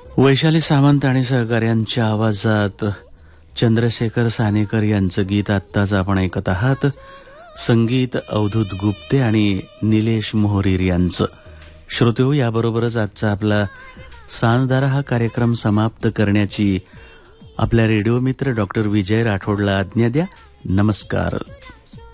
वैशाली सामंत आणि सहकाऱ्यांच्या आवाजात चंद्रशेखर सानेकर यांचं गीत आत्ताच आपण ऐकत आहात. संगीत अवधूत गुप्ते आणि निलेश मोहरीर यांचं. श्रोतेहो, याबरोबरच आजचा आपला सांजधारा हा कार्यक्रम समाप्त करण्याची आपल्या रेडिओ मित्र डॉक्टर विजय राठोडला आज्ञा द्या. नमस्कार.